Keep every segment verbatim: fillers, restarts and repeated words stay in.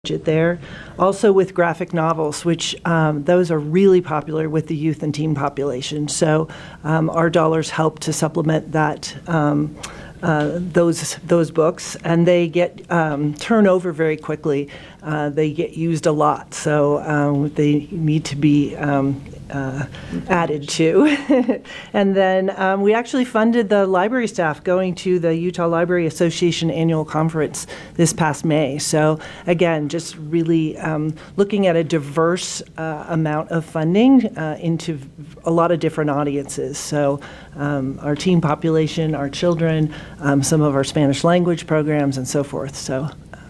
it there. Also with graphic novels, which um, those are really popular with the youth and teen population. So um, our dollars help to supplement that um, uh, those those books, and they get um, turn over very quickly. Uh, they get used a lot, so um, they need to be um, uh, added to. And then um, we actually funded the library staff going to the Utah Library Association annual conference this past May. So again, just really um, looking at a diverse uh, amount of funding uh, into a lot of different audiences. So um, our teen population, our children, um, some of our Spanish language programs, and so forth. So.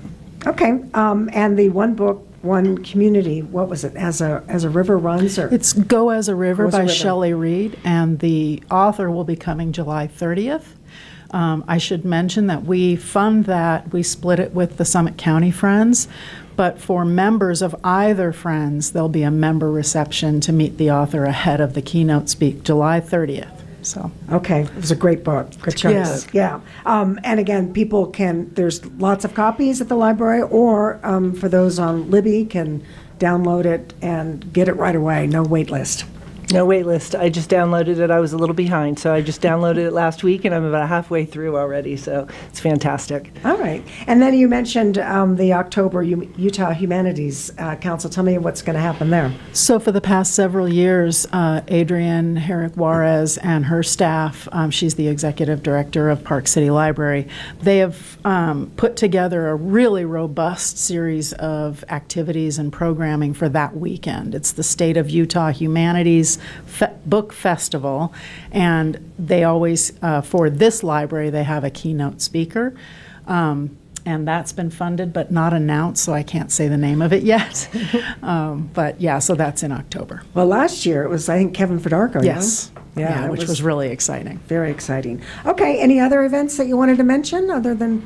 Okay, um, and the one book, one community, what was it, As a as a River Runs? Or? It's Go As a River Go by As a River. Shelley Reed, and the author will be coming July thirtieth. Um, I should mention that we fund that, we split it with the Summit County Friends, but for members of either Friends, there'll be a member reception to meet the author ahead of the keynote speak, July thirtieth. So. Okay, it was a great book. Good choice. Yeah. Um, and again, people can, there's lots of copies at the library, or um, for those on Libby, can download it and get it right away. No wait list. No wait list. I just downloaded it. I was a little behind, so I just downloaded it last week, and I'm about halfway through already, so it's fantastic. All right. And then you mentioned um, the October U- Utah Humanities uh, Council. Tell me what's going to happen there. So for the past several years, uh, Adrienne Herrick Juarez and her staff, um, she's the executive director of Park City Library, they have um, put together a really robust series of activities and programming for that weekend. It's the State of Utah Humanities Fe- Book Festival, and they always, uh, for this library, they have a keynote speaker. Um, and that's been funded but not announced, so I can't say the name of it yet. um, but yeah, so that's in October. Well, last year it was, I think, Kevin Fedarko. Yes. Yeah, yeah, it which was, was really exciting. Very exciting. Okay, any other events that you wanted to mention other than...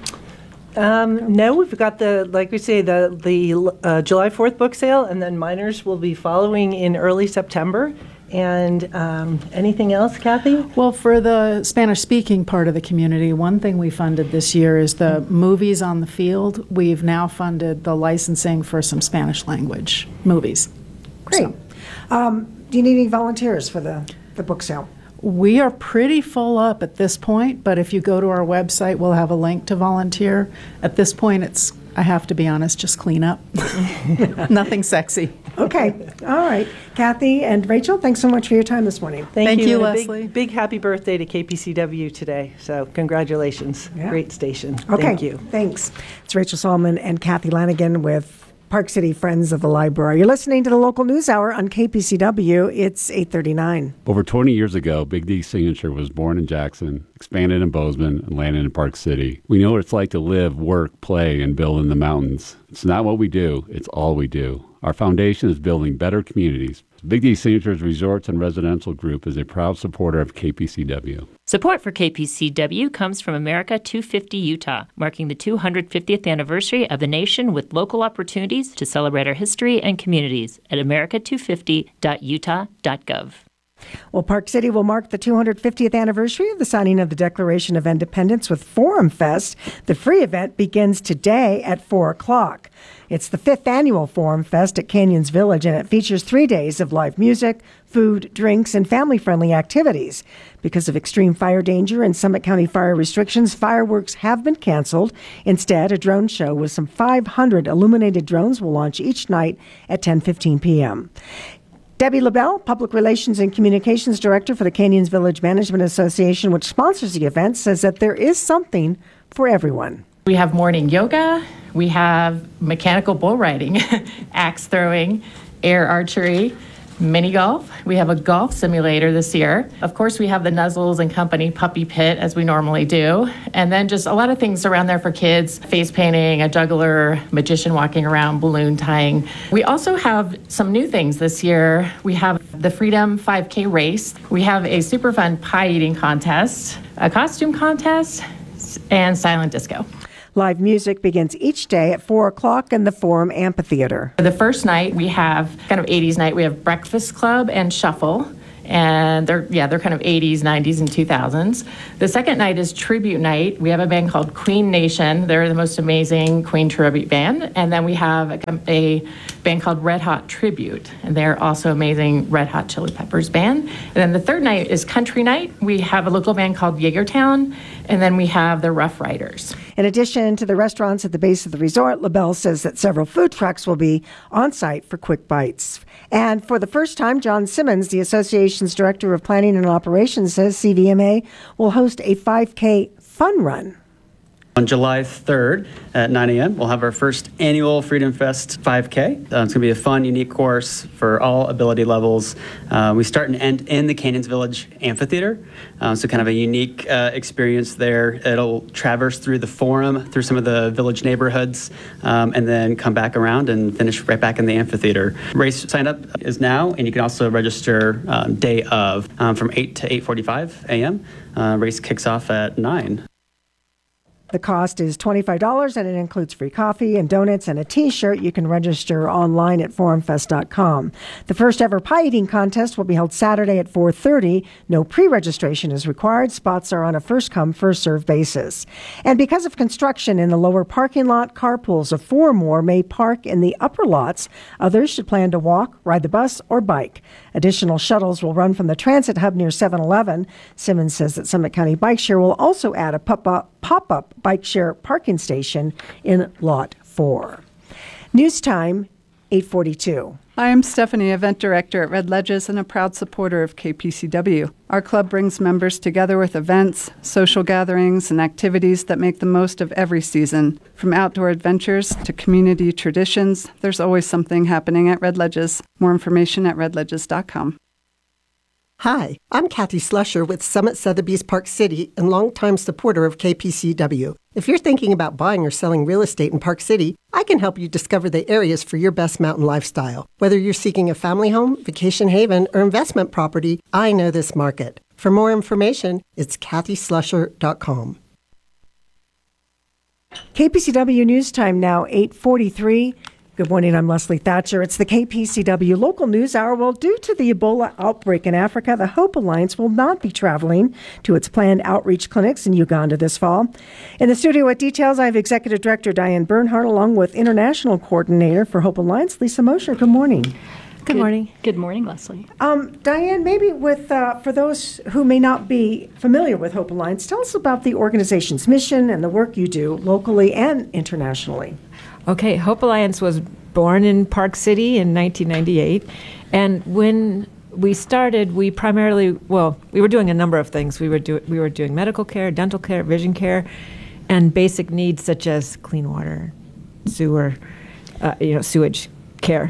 Um, no, we've got the, like we say, the, the uh, July fourth book sale, and then Miners will be following in early September. And um, anything else, Kathy? Well, for the Spanish-speaking part of the community, one thing we funded this year is the movies on the field. We've now funded the licensing for some Spanish language movies. Great. So. Um, do you need any volunteers for the, the book sale? We are pretty full up at this point, but if you go to our website, we'll have a link to volunteer. At this point, it's, I have to be honest, just clean up. Nothing sexy. Okay. All right. Kathy and Rachel, thanks so much for your time this morning. Thank, Thank you, you, and a Leslie. Big, big happy birthday to K P C W today. So congratulations. Yeah. Great station. Okay. Thank you. Thanks. It's Rachel Solomon and Kathy Lanigan with Park City Friends of the Library. You're listening to the Local News Hour on K P C W. It's eight thirty-nine. Over twenty years ago, Big D Signature was born in Jackson, expanded in Bozeman, and landed in Park City. We know what it's like to live, work, play, and build in the mountains. It's not what we do, it's all we do. Our foundation is building better communities. Big D Signature's Resorts and Residential Group is a proud supporter of K P C W. Support for K P C W comes from America two fifty Utah, marking the two hundred fiftieth anniversary of the nation with local opportunities to celebrate our history and communities at america two fifty dot utah dot gov. Well, Park City will mark the two hundred fiftieth anniversary of the signing of the Declaration of Independence with Forum Fest. The free event begins today at four o'clock. It's the fifth annual Forum Fest at Canyons Village, and it features three days of live music, food, drinks, and family-friendly activities. Because of extreme fire danger and Summit County fire restrictions, fireworks have been canceled. Instead, a drone show with some five hundred illuminated drones will launch each night at ten fifteen p.m. Debbie LaBelle, Public Relations and Communications Director for the Canyons Village Management Association, which sponsors the event, says that there is something for everyone. We have morning yoga, we have mechanical bull riding, axe throwing, air archery, mini golf. We have a golf simulator this year. Of course, we have the Nuzzles and Company puppy pit, as we normally do. And then just a lot of things around there for kids, face painting, a juggler, magician walking around, balloon tying. We also have some new things this year. We have the Freedom five K race. We have a super fun pie eating contest, a costume contest, and silent disco. Live music begins each day at four o'clock in the Forum Amphitheater. The first night, we have kind of eighties night. We have Breakfast Club and Shuffle. And they're, yeah, they're kind of eighties, nineties, and two thousands. The second night is Tribute Night. We have a band called Queen Nation. They're the most amazing Queen tribute band. And then we have a, a band called Red Hot Tribute. And they're also amazing Red Hot Chili Peppers band. And then the third night is Country Night. We have a local band called Jaegertown. And then we have the Rough Riders. In addition to the restaurants at the base of the resort, LaBelle says that several food trucks will be on site for quick bites. And for the first time, John Simmons, the association's director of planning and operations, says C V M A will host a five K fun run. On July third at nine a.m., we'll have our first annual Freedom Fest five K. Uh, it's going to be a fun, unique course for all ability levels. Uh, we start and end in the Canyons Village Amphitheater, um, so kind of a unique uh, experience there. It'll traverse through the Forum, through some of the village neighborhoods, um, and then come back around and finish right back in the amphitheater. Race sign up is now, and you can also register um, day of um, from eight to eight forty-five a.m. Uh, race kicks off at nine. The cost is twenty-five dollars, and it includes free coffee and donuts and a T-shirt. You can register online at forum fest dot com. The first ever pie eating contest will be held Saturday at four thirty. No pre-registration is required. Spots are on a first-come, first-served basis. And because of construction in the lower parking lot, carpools of four or more may park in the upper lots. Others should plan to walk, ride the bus, or bike. Additional shuttles will run from the transit hub near seven eleven. Simmons says that Summit County Bike Share will also add a pop-up pop-up bike share parking station in Lot four. News time, eight forty-two. Hi, I'm Stephanie, event director at Red Ledges and a proud supporter of K P C W. Our club brings members together with events, social gatherings, and activities that make the most of every season. From outdoor adventures to community traditions, there's always something happening at Red Ledges. More information at red ledges dot com. Hi, I'm Kathy Slusher with Summit Sotheby's Park City and longtime supporter of K P C W. If you're thinking about buying or selling real estate in Park City, I can help you discover the areas for your best mountain lifestyle. Whether you're seeking a family home, vacation haven, or investment property, I know this market. For more information, it's kathy slusher dot com. K P C W News Time now, eight forty-three. Good morning, I'm Leslie Thatcher. It's the K P C W Local News Hour. Well, due to the Ebola outbreak in Africa, the Hope Alliance will not be traveling to its planned outreach clinics in Uganda this fall. In the studio with details, I have Executive Director Diane Bernhardt, along with International Coordinator for Hope Alliance, Lisa Mosher. Good morning. Good, good morning. Good morning, Leslie. Um, Diane, maybe with uh, for those who may not be familiar with Hope Alliance, tell us about the organization's mission and the work you do locally and internationally. Okay, Hope Alliance was born in Park City in nineteen ninety-eight, and when we started, we primarily, well, we were doing a number of things. We were, do, we were doing medical care, dental care, vision care, and basic needs such as clean water, sewer, uh, you know, sewage care.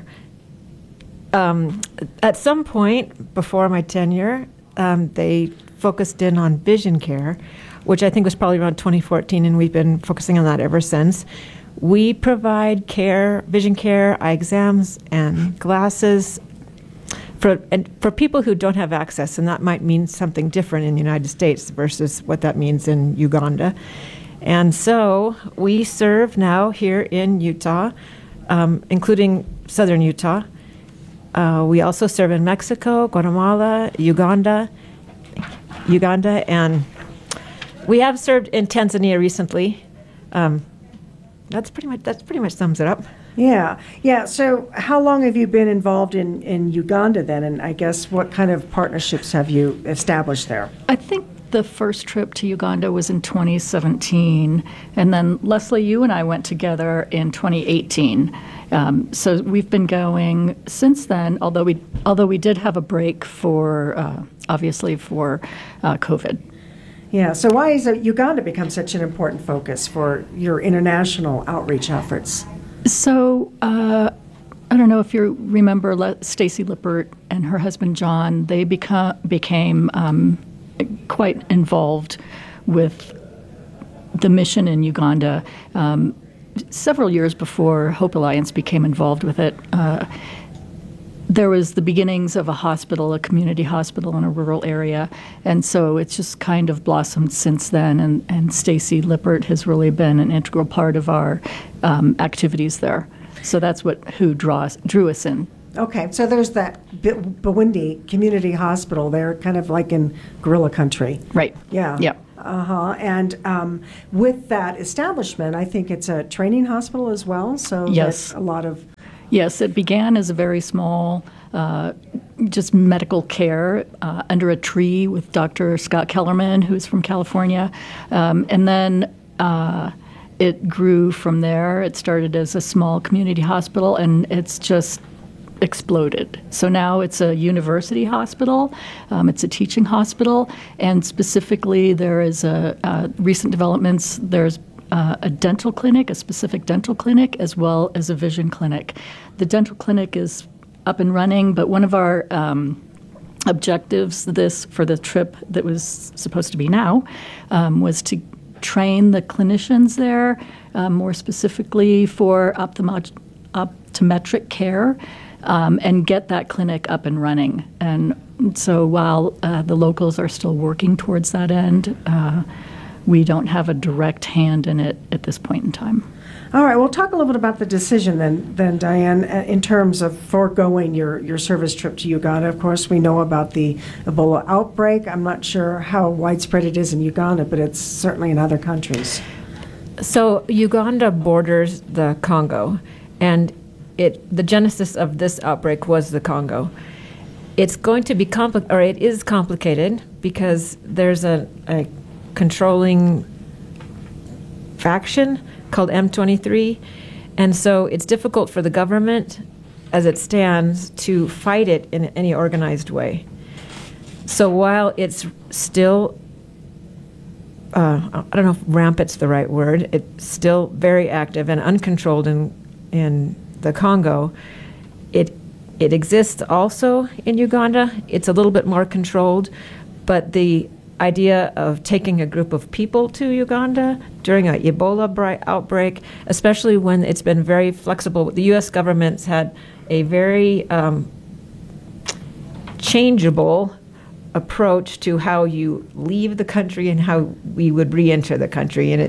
Um, at some point before my tenure, um, they focused in on vision care, which I think was probably around twenty fourteen, and we've been focusing on that ever since. We provide care, vision care, eye exams, and glasses for and for people who don't have access, and that might mean something different in the United States versus what that means in Uganda. And so we serve now here in Utah, um, including southern Utah. Uh, we also serve in Mexico, Guatemala, Uganda, Uganda, and we have served in Tanzania recently. Um, That's pretty much that's pretty much sums it up. Yeah, yeah. So, how long have you been involved in, in Uganda then? And I guess what kind of partnerships have you established there? I think the first trip to Uganda was in twenty seventeen, and then Leslie, you and I went together in twenty eighteen. Um, so we've been going since then. Although we although we did have a break for uh, obviously for uh, COVID. Yeah, so why has Uganda become such an important focus for your international outreach efforts? So, uh, I don't know if you remember Le- Stacy Lippert and her husband John. They become, became um, quite involved with the mission in Uganda um, several years before Hope Alliance became involved with it. Uh, There was the beginnings of a hospital, a community hospital in a rural area, and so it's just kind of blossomed since then, and, and Stacy Lippert has really been an integral part of our um, activities there. So that's what who draws, drew us in. Okay, so there's that B- Bawindi Community Hospital there, kind of like in guerrilla country. Right. Yeah. Yep. Uh-huh. And um, with that establishment, I think it's a training hospital as well, so Yes. there's a lot of... Yes, it began as a very small, uh, just medical care uh, under a tree with Doctor Scott Kellerman, who's from California. Um, and then uh, it grew from there. It started as a small community hospital, and it's just exploded. So now it's a university hospital, um, it's a teaching hospital, and specifically there is a, uh, recent developments, there's uh, a dental clinic, a specific dental clinic, as well as a vision clinic. The dental clinic is up and running, but one of our um, objectives this for the trip that was supposed to be now um, was to train the clinicians there, um, more specifically for ophthalmo- optometric care, um, and get that clinic up and running. And so while uh, the locals are still working towards that end, uh, we don't have a direct hand in it at this point in time. All right, well, talk a little bit about the decision then, then Diane, uh, in terms of foregoing your, your service trip to Uganda. Of course, we know about the Ebola outbreak. I'm not sure how widespread it is in Uganda, but it's certainly in other countries. So Uganda borders the Congo, and it the genesis of this outbreak was the Congo. It's going to be compli- or it is complicated because there's a, a controlling faction called M twenty-three, and so it's difficult for the government, as it stands, to fight it in any organized way. So while it's still, uh, I don't know if rampant's the right word, it's still very active and uncontrolled in in the Congo, it it exists also in Uganda. It's a little bit more controlled, but the idea of taking a group of people to Uganda during an Ebola bri- outbreak, especially when it's been very flexible. The U S government's had a very um, changeable approach to how you leave the country and how we would re-enter the country, and it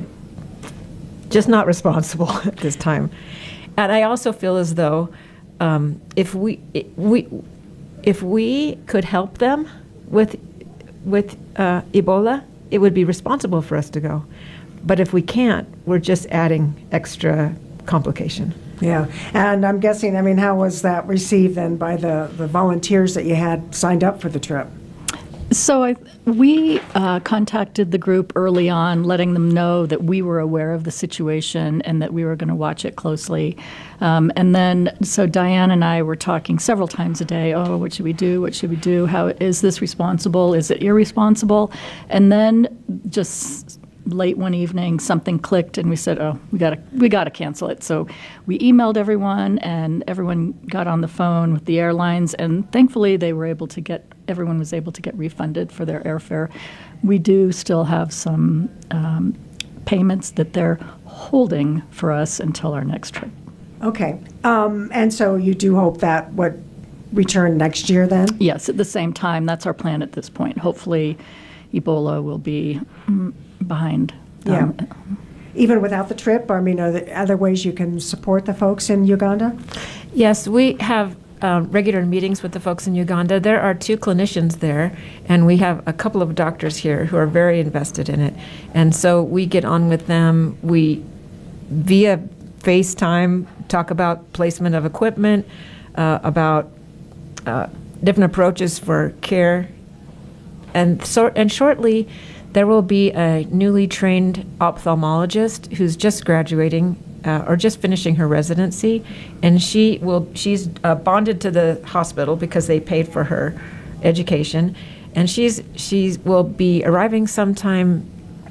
just not responsible at this time. And I also feel as though um, if we we if we could help them with with uh, Ebola, it would be responsible for us to go. But if we can't, we're just adding extra complication. Yeah, and I'm guessing, I mean, how was that received then by the, the volunteers that you had signed up for the trip? So I, we uh, contacted the group early on, letting them know that we were aware of the situation and that we were going to watch it closely. Um, and then, so Diane and I were talking several times a day. Oh, what should we do? What should we do? How is this responsible? Is it irresponsible? And then just late one evening, something clicked, and we said, "Oh, we got to we got to cancel it." So we emailed everyone, and everyone got on the phone with the airlines, and thankfully they were able to get. Everyone was able to get refunded for their airfare. We do still have some um, payments that they're holding for us until our next trip. Okay, um, and so you do hope that would return next year then? Yes, at the same time. That's our plan at this point. Hopefully, Ebola will be mm, behind. Yeah. Um, Even without the trip, I mean, are there other ways you can support the folks in Uganda? Yes, we have um, regular meetings with the folks in Uganda. There are two clinicians there, and we have a couple of doctors here who are very invested in it. And so we get on with them. We, via FaceTime, talk about placement of equipment, uh, about uh, different approaches for care. And, so, and shortly, there will be a newly trained ophthalmologist who's just graduating uh, or just finishing her residency, and she will she's uh, bonded to the hospital because they paid for her education, and she's she will be arriving sometime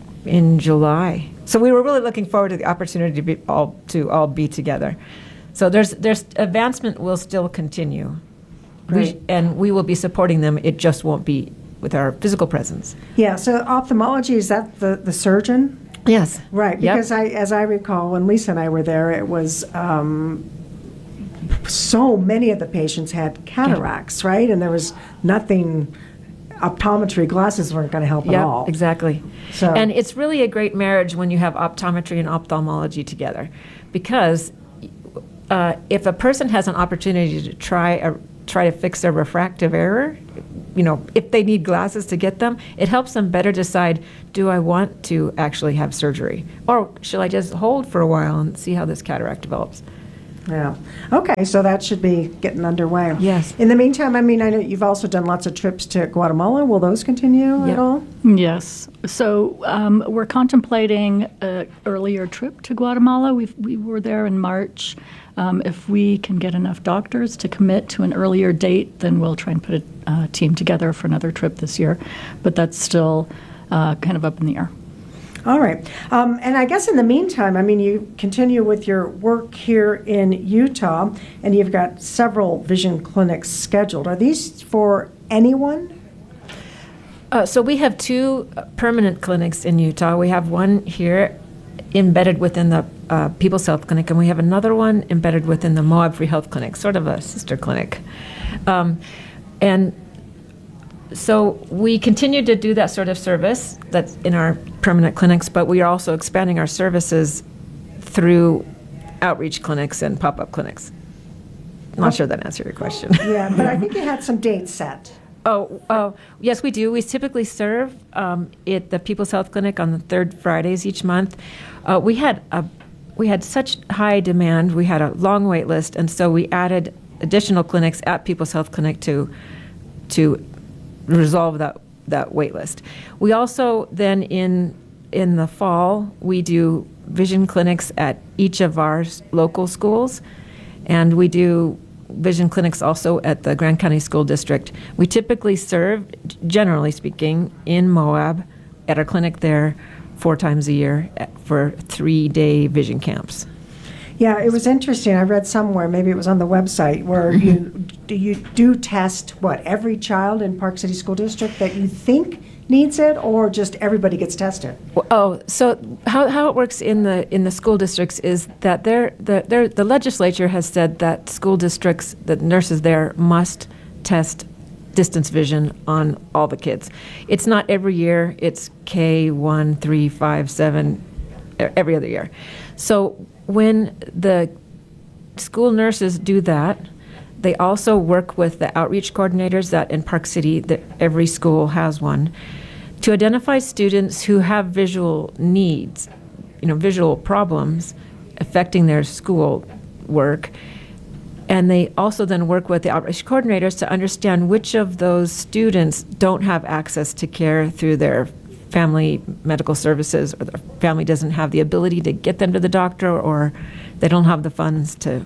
in July. So we were really looking forward to the opportunity to be all to all be together. So there's there's advancement will still continue, Great. we, and we will be supporting them. It just won't be with our physical presence. Yeah, so ophthalmology, is that the, the surgeon? Yes. Right, Yep. because I, as I recall, when Lisa and I were there, it was um, so many of the patients had cataracts, right? And there was nothing, optometry glasses weren't going to help Yep, at all. exactly. So- And it's really a great marriage when you have optometry and ophthalmology together, because uh, if a person has an opportunity to try a, try to fix a refractive error, you know, if they need glasses to get them, it helps them better decide, do I want to actually have surgery? Or should I just hold for a while and see how this cataract develops? Yeah. Okay, so that should be getting underway. Yes. In the meantime, I mean, I know you've also done lots of trips to Guatemala. Will those continue Yep. at all? Yes. So um, we're contemplating an earlier trip to Guatemala. we we were there in March. Um, if we can get enough doctors to commit to an earlier date, then we'll try and put a uh, team together for another trip this year. But that's still uh, kind of up in the air. All right. Um, and I guess in the meantime, I mean, you continue with your work here in Utah, and you've got several vision clinics scheduled. Are these for anyone? Uh, so we have two uh, permanent clinics in Utah. We have one here embedded within the uh, People's Health Clinic, and we have another one embedded within the Moab Free Health Clinic, sort of a sister clinic. Um, and so we continue to do that sort of service that's in our permanent clinics, but we are also expanding our services through outreach clinics and pop-up clinics. Not sure that answered your question. Yeah, but I think you had some dates set. Oh, oh, yes, we do. We typically serve um, at the People's Health Clinic on the third Fridays each month. Uh, we had a, we had such high demand. We had a long wait list, and so we added additional clinics at People's Health Clinic to to resolve that that wait list. We also then in in the fall we do vision clinics at each of our s- local schools, and we do vision clinics also at the Grand County School District. We typically serve, generally speaking, in Moab at our clinic there four times a year at- for three-day vision camps. Yeah, it was interesting. I read somewhere, maybe it was on the website, where you do you do test what every child in Park City School District that you think needs it, or just everybody gets tested? Well, Oh, so how, how it works in the in the school districts is that they're, the they're, the legislature has said that school districts, the nurses there must test distance vision on all the kids. It's not every year. It's K one, three, five, seven, e- every other year. So when the school nurses do that, they also work with the outreach coordinators that in Park City, that every school has one, to identify students who have visual needs, you know, visual problems affecting their school work. And they also then work with the outreach coordinators to understand which of those students don't have access to care through their family medical services, or their family doesn't have the ability to get them to the doctor, or they don't have the funds to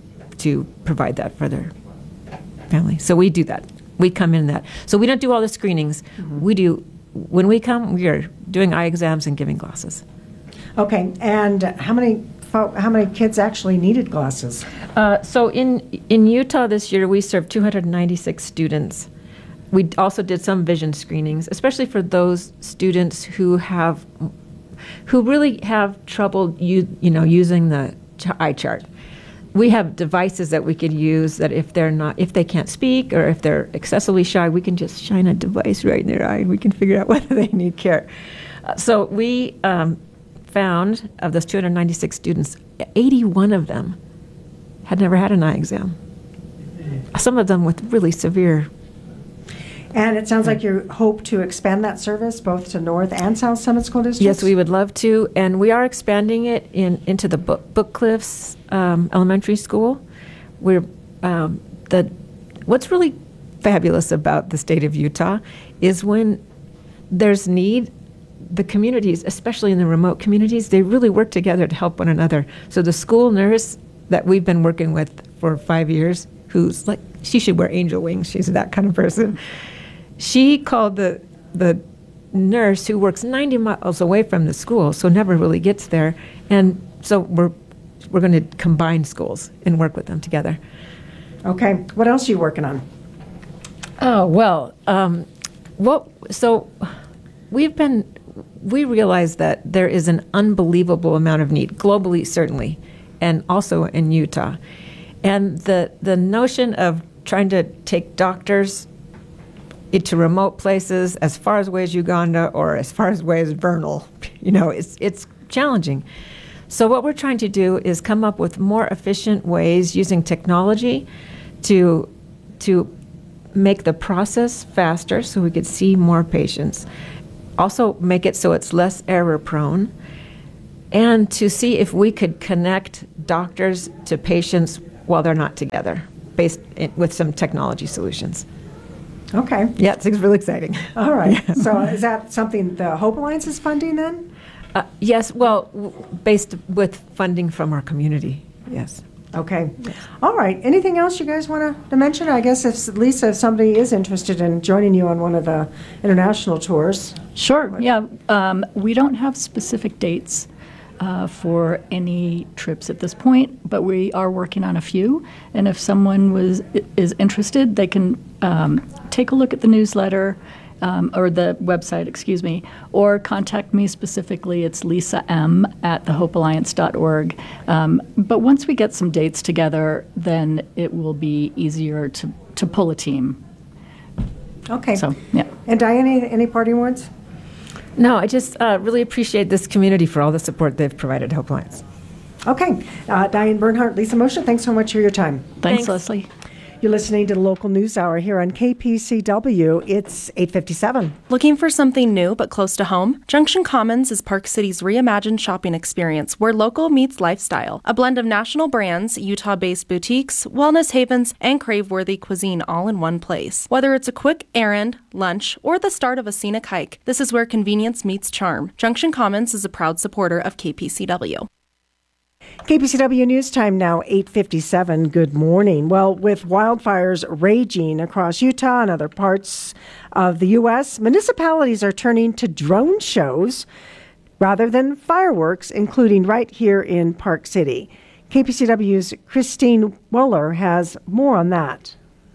to provide that for their family. So we do that. We come in that. So we don't do all the screenings. Mm-hmm. We do, when we come, we are doing eye exams and giving glasses. Okay, and how many fo- how many kids actually needed glasses? Uh, so in in Utah this year, we served two hundred ninety-six students. We also did some vision screenings, especially for those students who have, who really have trouble, you, you know, using the ch- eye chart. We have devices that we could use that if they're not, if they can't speak or if they're excessively shy, we can just shine a device right in their eye and we can figure out whether they need care. Uh, so we um, found of those two hundred ninety-six students, eighty-one of them had never had an eye exam. Some of them with really severe. And it sounds like you hope to expand that service both to North and South Summit School Districts? Yes, we would love to, and we are expanding it in into the Book, Book Cliffs um, Elementary School. We're um, the what's really fabulous about the state of Utah is when there's need, the communities, especially in the remote communities, they really work together to help one another. So the school nurse that we've been working with for five years, who's like, she should wear angel wings, she's that kind of person. She called the the nurse who works ninety miles away from the school, so never really gets there. And so we're we're going to combine schools and work with them together. Okay. What else are you working on? Oh, well, um, what, so we've been, we realize that there is an unbelievable amount of need, globally certainly, and also in Utah. And the the notion of trying to take doctors into remote places as far away as Uganda or as far away as Vernal, you know, it's it's challenging. So what we're trying to do is come up with more efficient ways using technology to to make the process faster so we could see more patients. Also make it so it's less error prone, and to see if we could connect doctors to patients while they're not together, based in, with some technology solutions. Okay. Yeah, it's really exciting. All right. So is that something the Hope Alliance is funding then? Uh, yes, well, w- based with funding from our community, yes. Okay. All right. Anything else you guys want to mention? I guess if Lisa, if somebody is interested in joining you on one of the international tours. Sure, yeah. Um, we don't have specific dates uh, for any trips at this point, but we are working on a few. And if someone was is interested, they can um, take a look at the newsletter um, or the website, excuse me, or contact me specifically. It's Lisa M at the hope alliance dot org. Um, but once we get some dates together, then it will be easier to, to pull a team. Okay. So, yeah. And Diane, any, any parting words? No, I just uh, really appreciate this community for all the support they've provided Hope Alliance. Okay. Uh, Diane Bernhardt, Lisa Mosher, thanks so much for your time. Thanks, Thanks. Leslie. You're listening to the Local News Hour here on K P C W. It's eight fifty-seven. Looking for something new but close to home? Junction Commons is Park City's reimagined shopping experience where local meets lifestyle. A blend of national brands, Utah-based boutiques, wellness havens, and crave-worthy cuisine all in one place. Whether it's a quick errand, lunch, or the start of a scenic hike, this is where convenience meets charm. Junction Commons is a proud supporter of K P C W. K P C W News Time now, eight fifty-seven. Good morning. Well, with wildfires raging across Utah and other parts of the U S, municipalities are turning to drone shows rather than fireworks, including right here in Park City. K P C W's Christine Weller has more on that.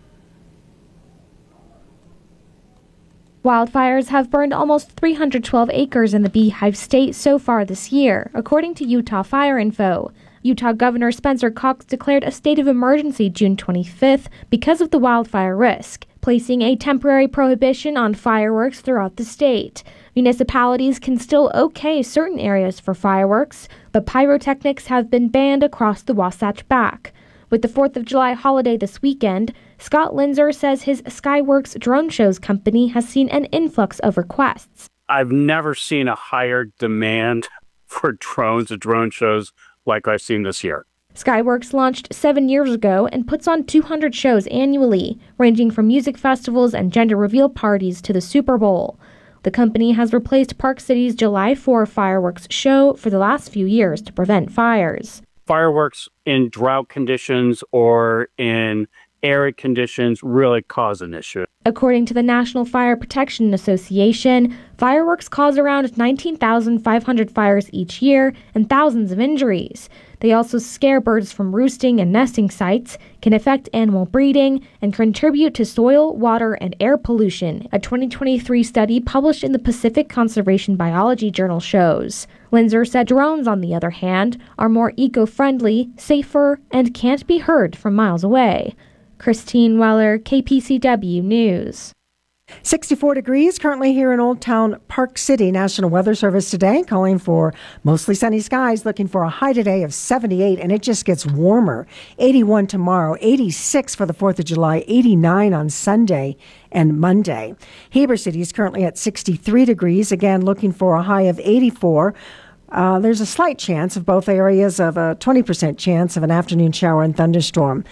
Wildfires have burned almost three hundred twelve acres in the Beehive State so far this year, according to Utah Fire Info. Utah Governor Spencer Cox declared a state of emergency June twenty-fifth because of the wildfire risk, placing a temporary prohibition on fireworks throughout the state. Municipalities can still okay certain areas for fireworks, but pyrotechnics have been banned across the Wasatch Back. With the fourth of July holiday this weekend, Scott Linzer says his Skyworks drone shows company has seen an influx of requests. I've never seen a higher demand for drones and drone shows like I've seen this year. Skyworks launched seven years ago and puts on two hundred shows annually, ranging from music festivals and gender reveal parties to the Super Bowl. The company has replaced Park City's July fourth fireworks show for the last few years to prevent fires. Fireworks in drought conditions or in arid conditions really cause an issue. According to the National Fire Protection Association, fireworks cause around nineteen thousand five hundred fires each year and thousands of injuries. They also scare birds from roosting and nesting sites, can affect animal breeding, and contribute to soil, water, and air pollution, a twenty twenty-three study published in the Pacific Conservation Biology Journal shows. Linzer said drones, on the other hand, are more eco-friendly, safer, and can't be heard from miles away. Christine Weller, K P C W News. sixty-four degrees currently here in Old Town Park City. National Weather Service today calling for mostly sunny skies, looking for a high today of seventy-eight, and it just gets warmer. eighty-one tomorrow, eighty-six for the fourth of July, eighty-nine on Sunday and Monday. Heber City is currently at sixty-three degrees, again looking for a high of eighty-four. Uh, there's a slight chance of both areas of a twenty percent chance of an afternoon shower and thunderstorm.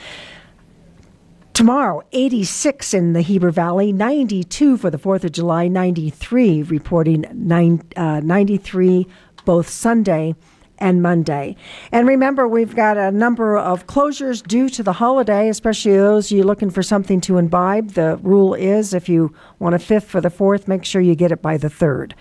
Tomorrow, eighty-six in the Heber Valley, ninety-two for the fourth of July, ninety-three, reporting nine, uh, ninety-three both Sunday and Monday. And remember, we've got a number of closures due to the holiday, especially those of you looking for something to imbibe. The rule is if you want a fifth for the fourth, make sure you get it by the third.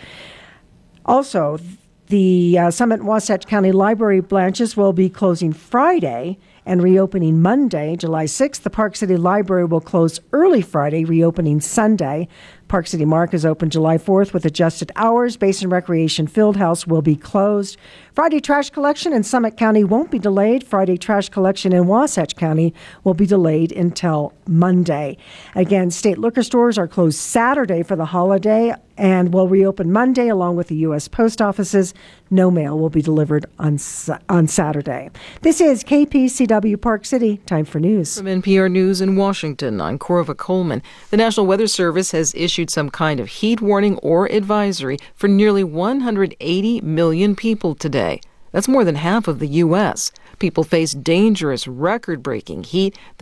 Also, the uh, Summit and Wasatch County Library branches will be closing Friday and reopening Monday, July sixth. The Park City Library will close early Friday, reopening Sunday. Park City Mark is open July fourth with adjusted hours. Basin Recreation Fieldhouse will be closed. Friday trash collection in Summit County won't be delayed. Friday trash collection in Wasatch County will be delayed until Monday. Again, state liquor stores are closed Saturday for the holiday and will reopen Monday along with the U S post offices. No mail will be delivered on on Saturday. This is K P C W Park City. Time for news. From N P R News in Washington, I'm Corva Coleman. The National Weather Service has issued some kind of heat warning or advisory for nearly one hundred eighty million people today. That's more than half of the U S. People face dangerous, record-breaking heat